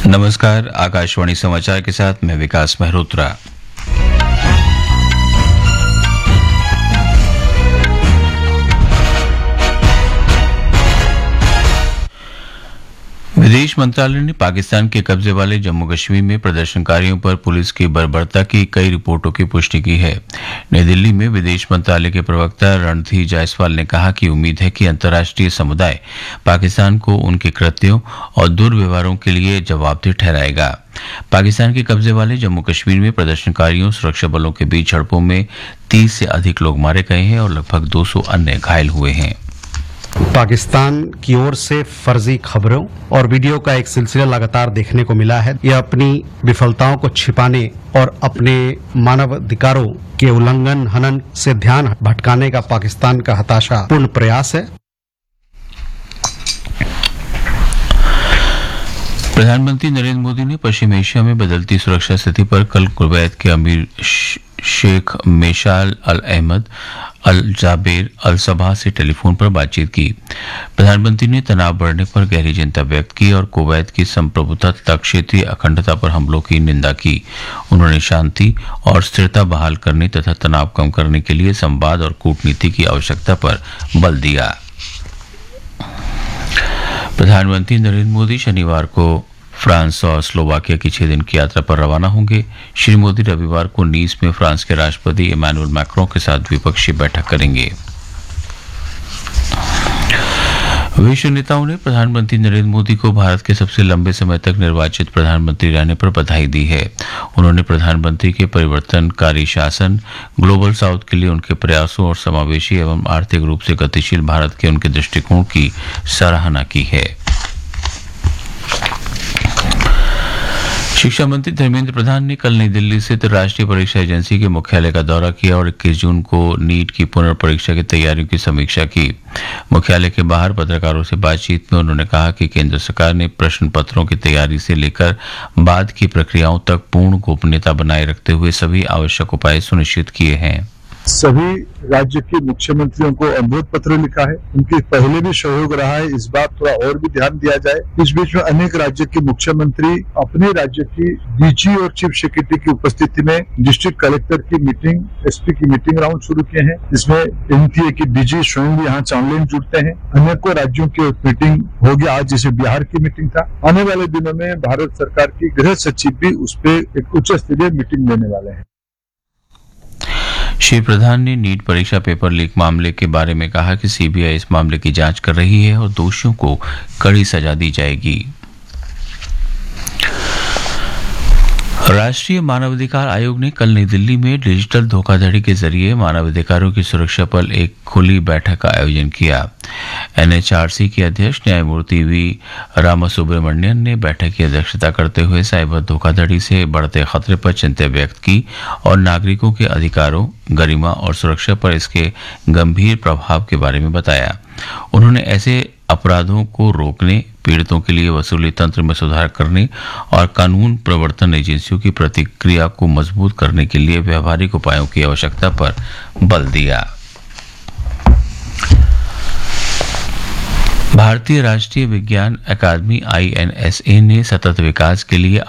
नमस्कार, आकाशवाणी समाचार के साथ मैं विकास मेहरोत्रा। विदेश मंत्रालय ने पाकिस्तान के कब्जे वाले जम्मू कश्मीर में प्रदर्शनकारियों पर पुलिस की बर्बरता की कई रिपोर्टों की पुष्टि की है। नई दिल्ली में विदेश मंत्रालय के प्रवक्ता रणधीर जायसवाल ने कहा कि उम्मीद है कि अंतर्राष्ट्रीय समुदाय पाकिस्तान को उनके कृत्यों और दुर्व्यवहारों के लिए जवाबदेह ठहराएगा। पाकिस्तान के कब्जे वाले जम्मू कश्मीर में प्रदर्शनकारियों सुरक्षा बलों के बीच झड़पों में 30 से अधिक लोग मारे गए हैं और लगभग 200 अन्य घायल हुए हैं। पाकिस्तान की ओर से फर्जी खबरों और वीडियो का एक सिलसिला लगातार देखने को मिला है। यह अपनी विफलताओं को छिपाने और अपने मानवाधिकारों के उल्लंघन हनन से ध्यान भटकाने का पाकिस्तान का हताशापूर्ण प्रयास है। प्रधानमंत्री नरेंद्र मोदी ने पश्चिम एशिया में बदलती सुरक्षा स्थिति पर कल कुवैत के अमीर शेख मेशाल अल अहमद अल जाबेर अल सबा से टेलीफोन पर बातचीत की। प्रधानमंत्री ने तनाव बढ़ने पर गहरी चिंता व्यक्त की और कुवैत की संप्रभुता तथा क्षेत्रीय अखंडता पर हमलों की निंदा की। उन्होंने शांति और स्थिरता बहाल करने तथा तनाव कम करने के लिए संवाद और कूटनीति की आवश्यकता पर बल दिया। प्रधानमंत्री नरेंद्र मोदी शनिवार को फ्रांस और स्लोवाकिया की 6 दिन की यात्रा पर रवाना होंगे। श्री मोदी रविवार को नीस में फ्रांस के राष्ट्रपति इमैनुअल मैक्रों के साथ द्विपक्षीय बैठक करेंगे। विश्व नेताओं ने प्रधानमंत्री नरेंद्र मोदी को भारत के सबसे लंबे समय तक निर्वाचित प्रधानमंत्री रहने पर बधाई दी है। उन्होंने प्रधानमंत्री के परिवर्तनकारी शासन, ग्लोबल साउथ के लिए उनके प्रयासों और समावेशी एवं आर्थिक रूप से गतिशील भारत के उनके दृष्टिकोण की सराहना की है। शिक्षा मंत्री धर्मेंद्र प्रधान ने कल नई दिल्ली स्थित राष्ट्रीय परीक्षा एजेंसी के मुख्यालय का दौरा किया और 21 जून को नीट की पुनर्परीक्षा की तैयारियों की समीक्षा की। मुख्यालय के बाहर पत्रकारों से बातचीत में उन्होंने कहा कि केंद्र सरकार ने प्रश्न पत्रों की तैयारी से लेकर बाद की प्रक्रियाओं तक पूर्ण गोपनीयता बनाए रखते हुए सभी आवश्यक उपाय सुनिश्चित किए हैं। सभी राज्य के मुख्यमंत्रियों को अनुरोध पत्र लिखा है। उनके पहले भी सहयोग रहा है, इस बार थोड़ा और भी ध्यान दिया जाए। इस बीच में अनेक राज्य के मुख्यमंत्री अपने राज्य की डीजी और चीफ सेक्रेटरी की उपस्थिति में डिस्ट्रिक्ट कलेक्टर की मीटिंग, एसपी की मीटिंग राउंड शुरू किए हैं। इसमें एनटीए की डीजी स्वयं भी यहाँ ऑनलाइन जुड़ते हैं। अनेकों राज्यों की मीटिंग होगी आज, जैसे बिहार की मीटिंग था। आने वाले दिनों में भारत सरकार की गृह सचिव भी उस पर एक उच्च स्तरीय मीटिंग लेने वाले हैं। श्री प्रधान ने नीट परीक्षा पेपर लीक मामले के बारे में कहा कि सीबीआई इस मामले की जांच कर रही है और दोषियों को कड़ी सजा दी जाएगी। राष्ट्रीय मानवाधिकार आयोग ने कल नई दिल्ली में डिजिटल धोखाधड़ी के जरिए मानवाधिकारों की सुरक्षा पर एक खुली बैठक का आयोजन किया। एनएचआरसी के अध्यक्ष न्यायमूर्ति वी रामासुब्रमण्यन ने बैठक की अध्यक्षता करते हुए साइबर धोखाधड़ी से बढ़ते खतरे पर चिंता व्यक्त की और नागरिकों के अधिकारों, गरिमा और सुरक्षा पर इसके गंभीर प्रभाव के बारे में बताया। उन्होंने ऐसे अपराधों को रोकने, पीड़ितों के लिए वसूली तंत्र में सुधार करने और कानून प्रवर्तन एजेंसियों की प्रतिक्रिया को मजबूत करने के लिए व्यावहारिक उपायों की आवश्यकता पर बल दिया। भारतीय राष्ट्रीय विज्ञान अकादमी INSA ने सतत विकास के लिए